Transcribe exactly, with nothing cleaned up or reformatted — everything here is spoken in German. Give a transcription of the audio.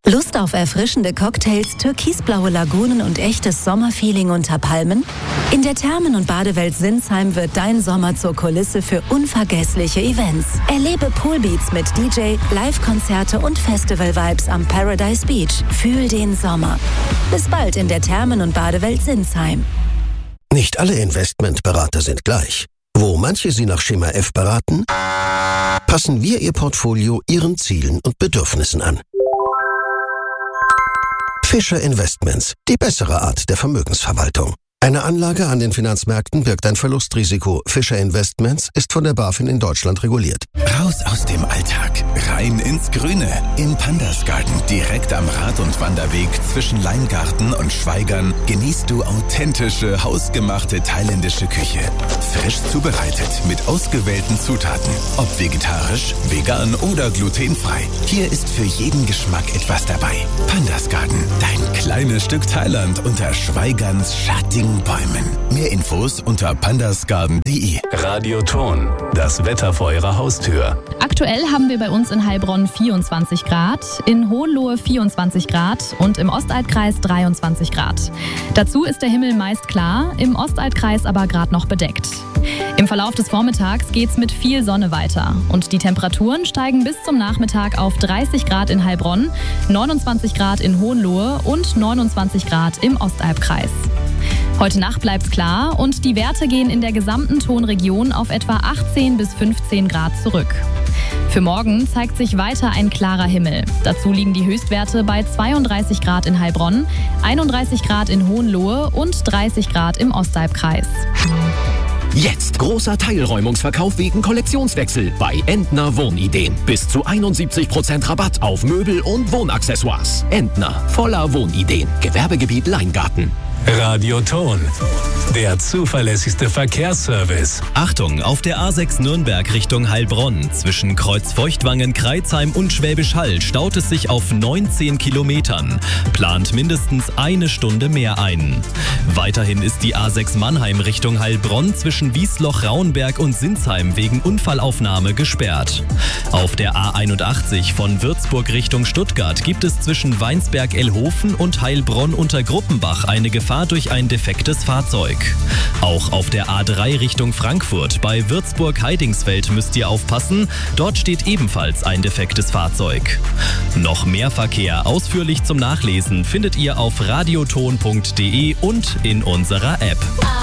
Lust auf erfrischende Cocktails, türkisblaue Lagunen und echtes Sommerfeeling unter Palmen? In der Thermen- und Badewelt Sinsheim wird dein Sommer zur Kulisse für unvergessliche Events. Erlebe Poolbeats mit D J, Live-Konzerte und Festival-Vibes am Paradise Beach. Fühl den Sommer. Bis bald in der Thermen- und Badewelt Sinsheim. Nicht alle Investmentberater sind gleich. Wo manche Sie nach Schema F beraten, passen wir Ihr Portfolio Ihren Zielen und Bedürfnissen an. Fischer Investments, die bessere Art der Vermögensverwaltung. Eine Anlage an den Finanzmärkten birgt ein Verlustrisiko. Fischer Investments ist von der BaFin in Deutschland reguliert. Raus aus dem Alltag, rein ins Grüne. Im Pandas Garten, direkt am Rad- und Wanderweg zwischen Leingarten und Schweigern, genießt du authentische, hausgemachte thailändische Küche. Frisch zubereitet, mit ausgewählten Zutaten. Ob vegetarisch, vegan oder glutenfrei. Hier ist für jeden Geschmack etwas dabei. Pandas Garten, dein kleines Stück Thailand unter Schweigerns schattigen Bäumen. Mehr Infos unter pandasgarden punkt de. Radioton, das Wetter vor Ihrer Haustür. Aktuell haben wir bei uns in Heilbronn vierundzwanzig Grad, in Hohenlohe vierundzwanzig Grad und im Ostalbkreis dreiundzwanzig Grad. Dazu ist der Himmel meist klar, im Ostalbkreis aber gerade noch bedeckt. Im Verlauf des Vormittags geht's mit viel Sonne weiter und die Temperaturen steigen bis zum Nachmittag auf dreißig Grad in Heilbronn, neunundzwanzig Grad in Hohenlohe und neunundzwanzig Grad im Ostalbkreis. Heute Nacht bleibt's klar und die Werte gehen in der gesamten Tonregion auf etwa achtzehn bis fünfzehn Grad zurück. Für morgen zeigt sich weiter ein klarer Himmel. Dazu liegen die Höchstwerte bei zweiunddreißig Grad in Heilbronn, einunddreißig Grad in Hohenlohe und dreißig Grad im Ostalbkreis. Jetzt großer Teilräumungsverkauf wegen Kollektionswechsel bei Entner Wohnideen. Bis zu einundsiebzig Prozent Rabatt auf Möbel und Wohnaccessoires. Entner, voller Wohnideen. Gewerbegebiet Leingarten. Radioton, der zuverlässigste Verkehrsservice. Achtung, auf der A sechs Nürnberg Richtung Heilbronn. Zwischen Kreuzfeuchtwangen, Kreizheim und Schwäbisch Hall staut es sich auf neunzehn Kilometern. Plant mindestens eine Stunde mehr ein. Weiterhin ist die A sechs Mannheim Richtung Heilbronn zwischen Wiesloch-Rauenberg und Sinsheim wegen Unfallaufnahme gesperrt. Auf der A einundachtzig von Würzburg Richtung Stuttgart gibt es zwischen Weinsberg-Elhofen und Heilbronn unter Gruppenbach eine Gefahr durch ein defektes Fahrzeug. Auch auf der A drei Richtung Frankfurt bei Würzburg-Heidingsfeld müsst ihr aufpassen. Dort steht ebenfalls ein defektes Fahrzeug. Noch mehr Verkehr ausführlich zum Nachlesen findet ihr auf radioton punkt de und in unserer App.